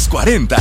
40.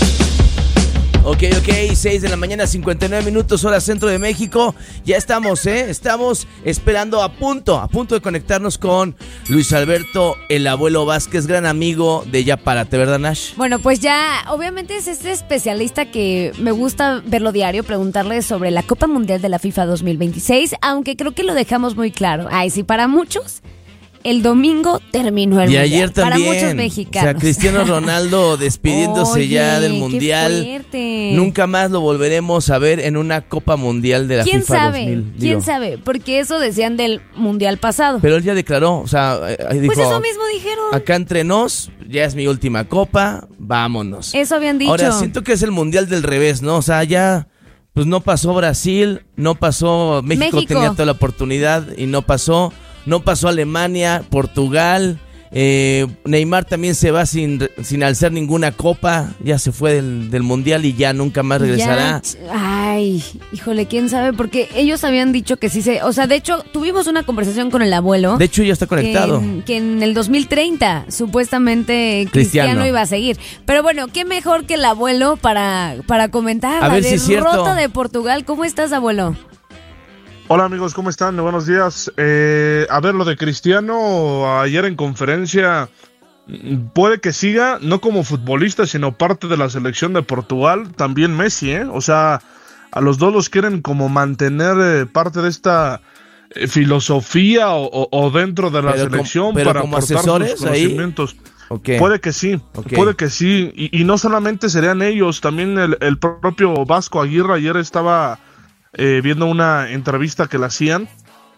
Ok, 6 de la mañana, 59 minutos, hora centro de México. Ya estamos, estamos esperando a punto de conectarnos con Luis Alberto, el abuelo Vázquez, gran amigo de Ya Párate, ¿verdad, Nash? Bueno, pues ya, obviamente es este especialista que me gusta verlo diario, preguntarle sobre la Copa Mundial de la FIFA 2026, aunque creo que lo dejamos muy claro. Ay, sí, para muchos, el domingo terminó el y Mundial. Ayer también. Para muchos mexicanos. O sea, Cristiano Ronaldo despidiéndose ya del Mundial. Qué fuerte. Nunca más lo volveremos a ver en una Copa Mundial de la ¿Quién FIFA sabe? 2000. ¿Quién sabe? Porque eso decían del Mundial pasado. Pero él ya declaró, o sea, dijo, pues eso mismo dijeron. acá entre nos, ya es mi última Copa, vámonos. Eso habían dicho. Ahora, siento que es el Mundial del revés, ¿no? O sea, ya, pues no pasó Brasil, no pasó México. Tenía toda la oportunidad y no pasó Alemania, Portugal, Neymar también se va sin alzar ninguna copa, ya se fue del Mundial y ya nunca más regresará. Ay, híjole, quién sabe, porque ellos habían dicho que sí o sea, de hecho, tuvimos una conversación con el abuelo. De hecho, ya está conectado. Que en el 2030, supuestamente, Cristiano iba a seguir. Pero bueno, qué mejor que el abuelo para comentar a la ver si es derrota cierto. de Portugal. ¿Cómo estás, abuelo? Hola amigos, ¿cómo están? Buenos días. A ver, lo de Cristiano ayer en conferencia, puede que siga, no como futbolista, sino parte de la selección de Portugal, también Messi, O sea, a los dos los quieren como mantener parte de esta filosofía o dentro de la selección para como aportar asesores sus conocimientos. Okay. Puede que sí, puede que sí. Y no solamente serían ellos, también el propio Vasco Aguirre ayer estaba viendo una entrevista que le hacían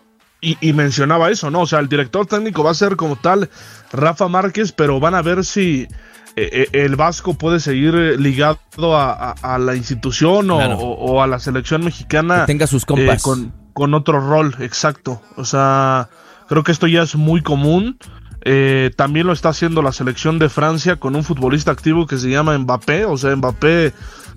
y mencionaba eso, ¿no? O sea, el director técnico va a ser como tal Rafa Márquez, pero van a ver si el Vasco puede seguir ligado a la institución claro. o a la selección mexicana. Que tenga sus compas. Con otro rol, exacto. O sea, creo que esto ya es muy común. También lo está haciendo la selección de Francia con un futbolista activo que se llama Mbappé. O sea, Mbappé...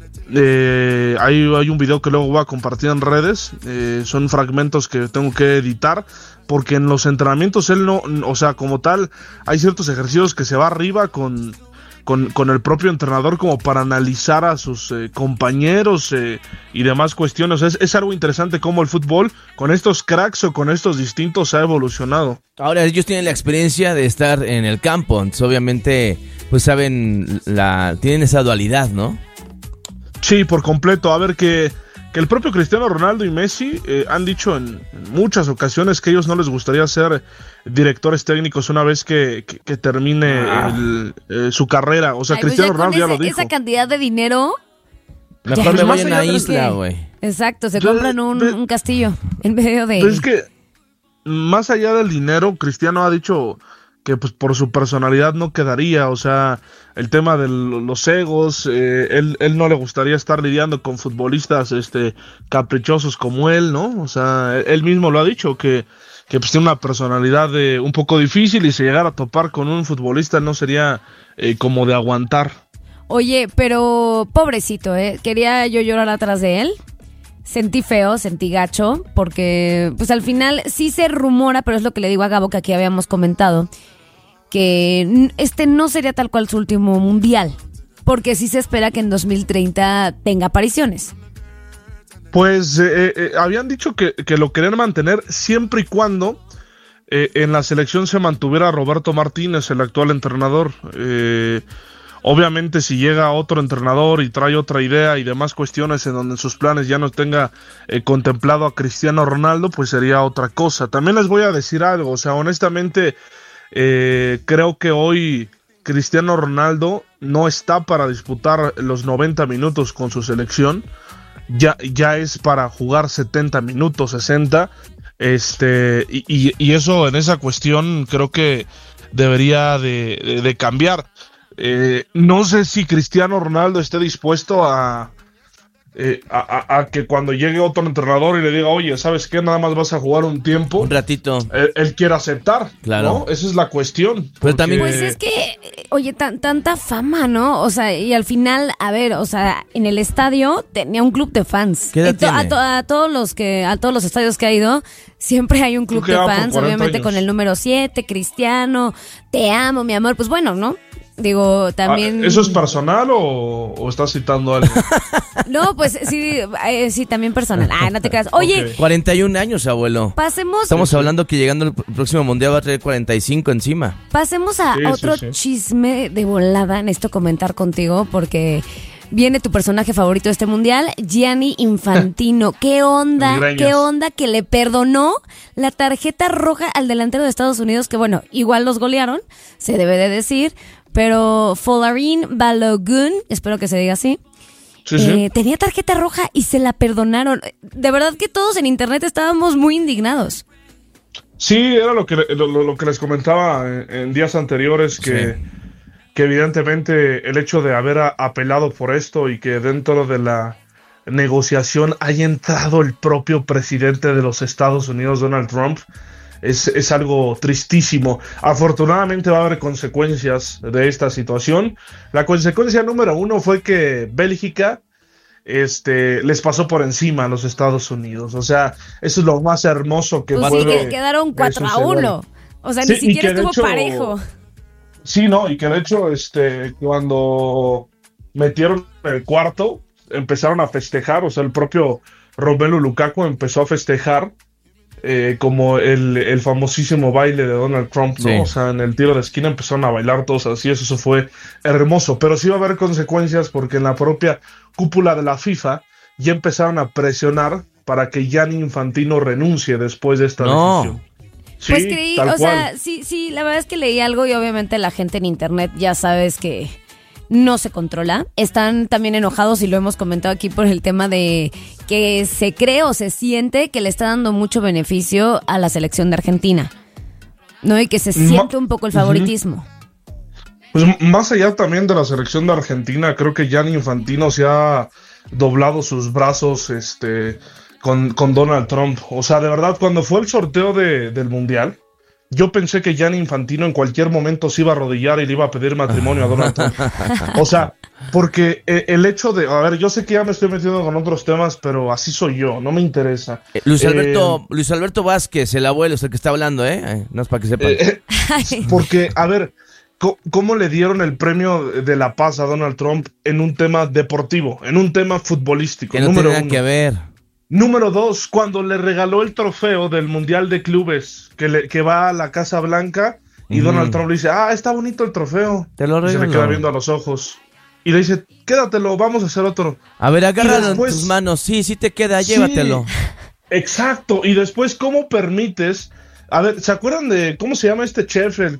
hay un video que luego voy a compartir en redes, son fragmentos que tengo que editar, porque en los entrenamientos él no, o sea, como tal, hay ciertos ejercicios que se va arriba con el propio entrenador como para analizar a sus compañeros y demás cuestiones. Es algo interesante cómo el fútbol con estos cracks o con estos distintos ha evolucionado. Ahora ellos tienen la experiencia de estar en el campo, entonces obviamente pues saben, tienen esa dualidad, ¿no? Sí, por completo. A ver, que el propio Cristiano Ronaldo y Messi han dicho en muchas ocasiones que a ellos no les gustaría ser directores técnicos una vez que termine su carrera. O sea, pues Cristiano Ronaldo ya lo dijo. Esa cantidad de dinero... Mejor me voy a una isla, güey. Exacto, se compran un castillo en medio de... Pues es que, más allá del dinero, Cristiano ha dicho que pues por su personalidad no quedaría, o sea, el tema de los egos, él no le gustaría estar lidiando con futbolistas caprichosos como él, ¿no? O sea, él mismo lo ha dicho, que pues tiene una personalidad un poco difícil y si llegara a topar con un futbolista no sería como de aguantar. Oye, pero pobrecito, quería yo llorar atrás de él. Sentí feo, sentí gacho, porque pues al final sí se rumora, pero es lo que le digo a Gabo, que aquí habíamos comentado, que no sería tal cual su último mundial, porque sí se espera que en 2030 tenga apariciones. Pues habían dicho que lo querían mantener siempre y cuando en la selección se mantuviera Roberto Martínez, el actual entrenador. Obviamente si llega otro entrenador y trae otra idea y demás cuestiones en donde en sus planes ya no tenga contemplado a Cristiano Ronaldo, pues sería otra cosa. También les voy a decir algo, o sea, honestamente creo que hoy Cristiano Ronaldo no está para disputar los 90 minutos con su selección, ya es para jugar 70 minutos, 60, y eso en esa cuestión creo que debería de cambiar. No sé si Cristiano Ronaldo esté dispuesto a que cuando llegue otro entrenador y le diga, oye, ¿sabes qué? Nada más vas a jugar un tiempo. Un ratito. Él quiere aceptar, claro. ¿no? Esa es la cuestión. Pero también... Pues es que, oye, tanta fama, ¿no? O sea, y al final, a ver, o sea, en el estadio tenía un club de fans. ¿Qué edad tiene? A todos los estadios que ha ido, siempre hay un club de fans, obviamente años. Con el número 7, Cristiano, te amo, mi amor. Pues bueno, ¿no? Digo, también... ¿Eso es personal o estás citando algo? No, pues sí, también personal. No te creas. Oye, Okay. 41 años, abuelo. pasemos... Estamos hablando que llegando el próximo mundial va a traer 45 encima. Pasemos a Sí, otro sí. chisme de volada. Necesito comentar contigo porque viene tu personaje favorito de este mundial, Gianni Infantino. ¿Qué onda? Migrañas. ¿Qué onda que le perdonó la tarjeta roja al delantero de Estados Unidos? Que bueno, igual los golearon, se debe de decir, pero Folarin Balogun, espero que se diga así, Sí. tenía tarjeta roja y se la perdonaron. De verdad que todos en internet estábamos muy indignados. Sí, era lo que les comentaba en días anteriores, que evidentemente el hecho de haber apelado por esto y que dentro de la negociación haya entrado el propio presidente de los Estados Unidos, Donald Trump, es algo tristísimo. Afortunadamente va a haber consecuencias de esta situación. La consecuencia número 1 fue que Bélgica les pasó por encima a los Estados Unidos. O sea, eso es lo más hermoso que Pues puede sí, que quedaron 4-1. O sea, Sí, ni siquiera y que de estuvo hecho, parejo. Sí, no, y que de hecho, cuando metieron el cuarto, empezaron a festejar, o sea, el propio Romelu Lukaku empezó a festejar como el famosísimo baile de Donald Trump, ¿no? Sí. O sea, en el tiro de esquina empezaron a bailar todos así, eso fue hermoso, pero sí va a haber consecuencias porque en la propia cúpula de la FIFA ya empezaron a presionar para que Gianni Infantino renuncie después de esta decisión. Sí, Pues creí, tal o sea, cual. sí, la verdad es que leí algo y obviamente la gente en internet ya sabes que no se controla. Están también enojados y lo hemos comentado aquí por el tema de que se cree o se siente que le está dando mucho beneficio a la selección de Argentina, ¿no? Y que se siente un poco el favoritismo. Pues más allá también de la selección de Argentina, creo que Gianni Infantino se ha doblado sus brazos con Donald Trump. O sea, de verdad, cuando fue el sorteo del Mundial, yo pensé que Gianni Infantino en cualquier momento se iba a arrodillar y le iba a pedir matrimonio a Donald Trump. O sea, porque el hecho de... A ver, yo sé que ya me estoy metiendo con otros temas, pero así soy yo, no me interesa. Luis Alberto Vázquez, el abuelo, es el que está hablando, ¿eh? No es para que sepan. Porque, a ver, ¿cómo le dieron el premio de la paz a Donald Trump en un tema deportivo, en un tema futbolístico? Que no Número tiene nada uno. que ver. Número 2, cuando le regaló el trofeo del Mundial de Clubes, que va a la Casa Blanca, y Donald Trump le dice, está bonito el trofeo. Te lo Y se le regalo. queda viendo a los ojos. Y le dice, quédatelo, vamos a hacer otro. A ver, agárralo después- en tus manos. Sí te queda, Sí, llévatelo. Exacto. Y después, ¿cómo permites? A ver, ¿se acuerdan de cómo se llama este chef? El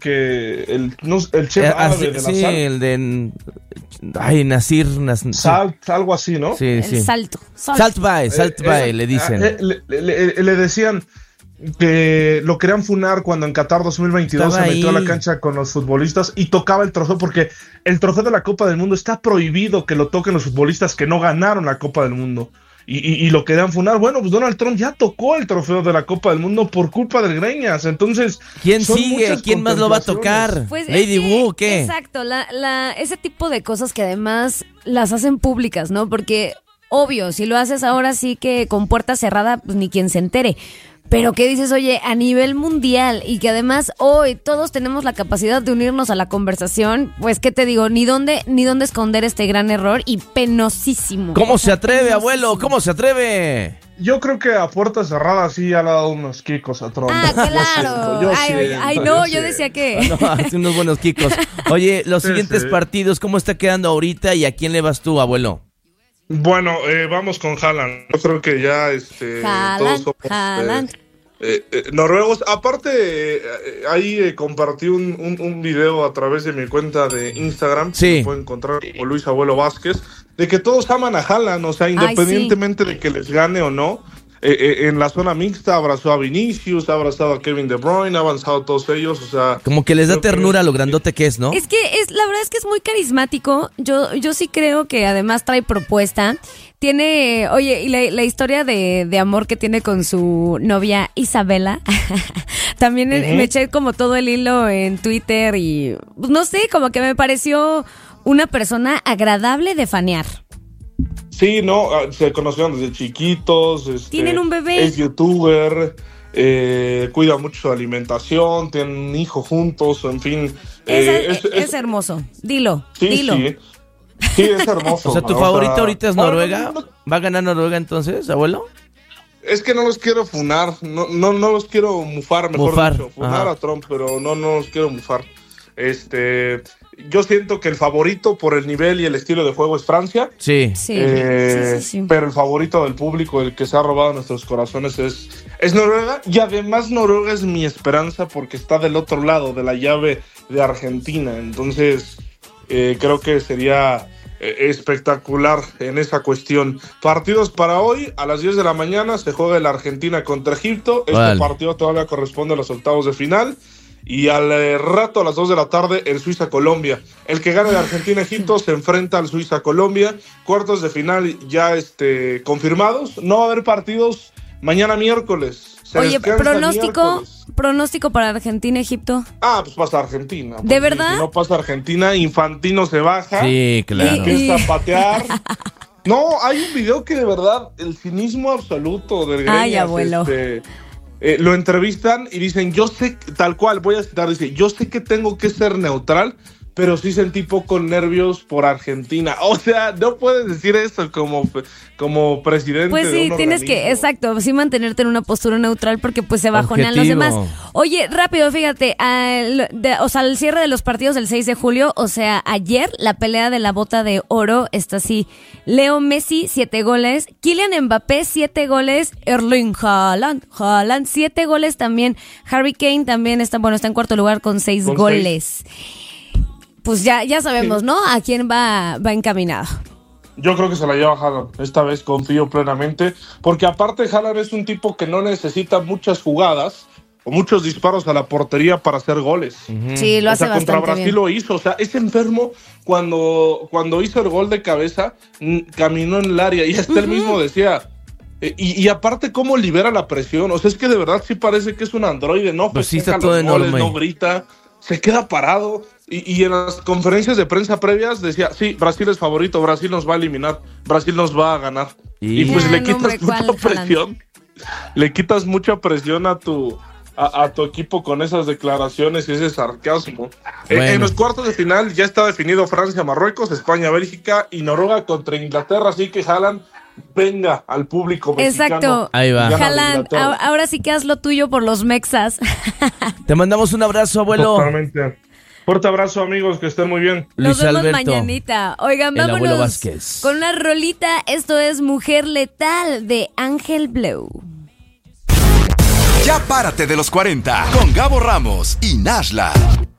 chef árabe de la sí, sal. el de... Ay, Nasir. Salt, algo así, ¿no? Sí, El sí. salto. Salt Bae, le dicen. Le decían que lo querían funar cuando en Qatar 2022 Estaba se metió a ahí. la cancha con los futbolistas y tocaba el trofeo, porque el trofeo de la Copa del Mundo está prohibido que lo toquen los futbolistas que no ganaron la Copa del Mundo. Y lo querían funar. Bueno, pues Donald Trump ya tocó el trofeo de la Copa del Mundo por culpa del Greñas. Entonces, ¿Quién son sigue? muchas ¿Quién más lo va a contemplaciones. tocar? Pues ¿Lady es que, Wu o qué? Exacto, ese tipo de cosas que además las hacen públicas, ¿no? Porque, obvio, si lo haces ahora sí que con puerta cerrada, pues ni quien se entere. Pero ¿qué dices? Oye, a nivel mundial y que además hoy todos tenemos la capacidad de unirnos a la conversación, pues ¿qué te digo? Ni dónde esconder este gran error y penosísimo. ¿Cómo O se sea, atreve, penosísimo. abuelo? ¿Cómo se atreve? Yo creo que a puerta cerrada sí le ha dado unos kikos a Trump. Ah, Yo claro. siento, Ay, yo no, yo siento. decía que... No, hace unos buenos kikos. Oye, los Sí, siguientes sí. partidos, ¿cómo está quedando ahorita y a quién le vas tú, abuelo? Bueno, vamos con Haaland. Yo creo que ya todos somos Haaland. noruegos. Aparte, ahí compartí un video a través de mi cuenta de Instagram. Sí. Que se puede encontrar como Luis Abuelo Vázquez. De que todos aman a Haaland. O sea, independientemente de que les gane o no. En la zona mixta abrazó a Vinicius, ha abrazado a Kevin De Bruyne, ha avanzado a todos ellos. O sea, Como que les da creo que- ternura lo grandote que es, ¿no? Es que la verdad es que es muy carismático. Yo sí creo que además trae propuesta. Tiene, oye, y la historia de amor que tiene con su novia Isabela. También me eché como todo el hilo en Twitter y pues, no sé, como que me pareció una persona agradable de fanear. Sí, no, se conocieron desde chiquitos. Tienen un bebé. Es youtuber. cuida mucho su alimentación, tienen un hijo juntos, en fin. Es hermoso, dilo. Sí, es hermoso. O sea, ¿tu favorito ahorita es Noruega? ¿Va a ganar Noruega entonces, abuelo? Es que no los quiero funar, no los quiero mufar, dicho. Funar a Trump, pero no los quiero mufar. Yo siento que el favorito por el nivel y el estilo de juego es Francia. Sí. Pero el favorito del público, el que se ha robado nuestros corazones es Noruega. Y además Noruega es mi esperanza porque está del otro lado de la llave de Argentina. Entonces creo que sería espectacular en esa cuestión. Partidos para hoy, a las 10 de la mañana se juega la Argentina contra Egipto. Partido todavía corresponde a los octavos de final. Y al rato, a las 2 de la tarde, el Suiza-Colombia. El que gane de Argentina-Egipto se enfrenta al Suiza-Colombia. Cuartos de final ya confirmados. No va a haber partidos mañana miércoles. Oye, pronóstico para Argentina-Egipto. Pues pasa Argentina. ¿De verdad? Si no pasa Argentina, Infantino se baja. Sí, claro. Empieza a patear. No, hay un video que de verdad, el cinismo absoluto del Greñas. Ay, abuelo. Lo entrevistan y dicen, yo sé, tal cual, voy a citar, dice, yo sé que tengo que ser neutral, pero sí sentí poco nervios por Argentina. O sea, no puedes decir eso como presidente. Pues sí, tienes que, exacto, sí mantenerte en una postura neutral porque pues se bajonean los demás. Oye, rápido, fíjate, al cierre de los partidos del 6 de julio, o sea, ayer la pelea de la bota de oro está así. Leo Messi, 7 goles. Kylian Mbappé, 7 goles. Erling Haaland, 7 goles también. Harry Kane también está en cuarto lugar con 6 goles. Pues ya sabemos, ¿no? A quién va encaminado. Yo creo que se la lleva Haaland. Esta vez confío plenamente. Porque aparte Haaland es un tipo que no necesita muchas jugadas o muchos disparos a la portería para hacer goles. Sí, lo hace bastante bien. Contra Brasil lo hizo. O sea, es enfermo cuando hizo el gol de cabeza, caminó en el área y hasta él mismo decía... Y aparte cómo libera la presión. O sea, es que de verdad sí parece que es un androide. No, pues sí está todo enorme. No grita, se queda parado. Y en las conferencias de prensa previas decía, sí, Brasil es favorito, Brasil nos va a eliminar, Brasil nos va a ganar. Y pues le quitas mucha presión. Le quitas mucha presión a tu equipo con esas declaraciones y ese sarcasmo. Bueno. En los cuartos de final ya está definido Francia-Marruecos, España-Bélgica y Noruega contra Inglaterra, así que Haaland, venga al público mexicano. Exacto. Ahí va. Haaland, ahora sí que haz lo tuyo por los mexas. Te mandamos un abrazo, abuelo. Totalmente. Fuerte abrazo, amigos, que estén muy bien. Nos vemos mañanita. Oigan, vámonos con una rolita. Esto es Mujer Letal de Ángel Bleu. Ya párate de los 40 con Gabo Ramos y Nashla.